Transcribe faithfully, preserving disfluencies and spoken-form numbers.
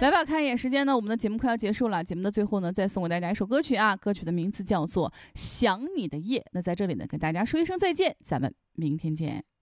来吧，看一眼时间呢，我们的节目快要结束了。节目的最后呢，再送给大家一首歌曲啊，歌曲的名字叫做《想你的夜》。那在这里呢，跟大家说一声再见，咱们明天见。